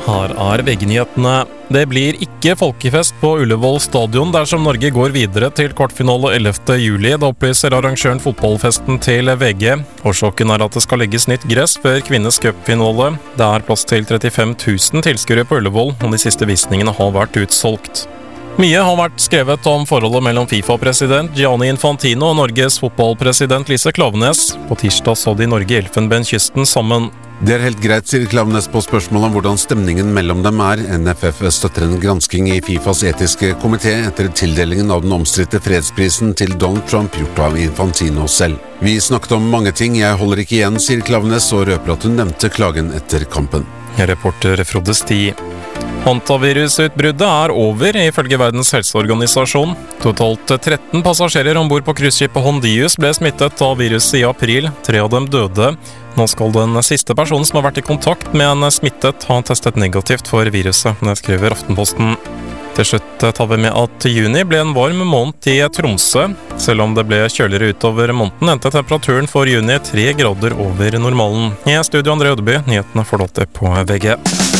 Her VG-nyhetene. Det blir ikke folkefest på Ullevål stadion dersom Norge går videre til kvartfinale 11. juli. Det opplyser arrangøren fotballfesten til VG. Årsaken at det skal legges nytt gress før kvinnes cupfinale. Det er plass til 35 000 tilskuere på Ullevål, og de siste visningene har vært utsolgt. Mye har vært skrevet om forholdet mellom FIFA-president Gianni Infantino og Norges fotballpresident Lise Klaveness. På tirsdag så de Norge i Elfenbenskysten sammen. Det er helt greit, sier Klaveness på spørsmål om hvordan stemningen mellom dem er. NFF støtter en gransking i FIFAs etiske komité etter tildelingen av den omstridte fredsprisen til Donald Trump, gjort av Infantino selv. Vi snakket om mange ting, jeg holder ikke igjen, sier Klaveness, og røper at hun nevnte klagen etter kampen. Reporter Frode Sti. Hantavirusutbruddet er over, ifølge Verdens helseorganisasjon. Totalt 13 passasjerer ombord på cruiseskipet Hondius ble smittet av viruset i april. 3 av dem døde. Nå skal den siste personen som har vært i kontakt med en smittet ha testet negativt for viruset, det skriver Aftenposten. Til slutt tar vi med at juni ble en varm måned i Tromsø. Selv om det ble kjøligere utover måneden, endte temperaturen for juni 3 grader over normalen. I studio André Ødeby, nyhetene får du alltid på VG.